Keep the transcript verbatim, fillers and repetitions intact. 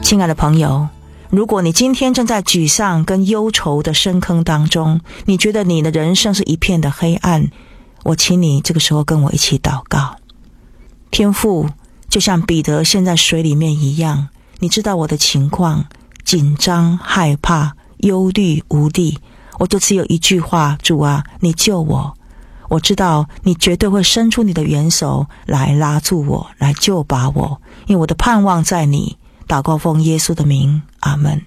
亲爱的朋友，如果你今天正在沮丧跟忧愁的深坑当中，你觉得你的人生是一片的黑暗，我请你这个时候跟我一起祷告。天父，就像彼得陷在水里面一样，你知道我的情况，紧张、害怕、忧虑、无力，我就只有一句话，主啊，你救我。我知道你绝对会伸出你的援手来拉住我，来救拔我，因为我的盼望在你。祷告奉耶稣的名，阿们。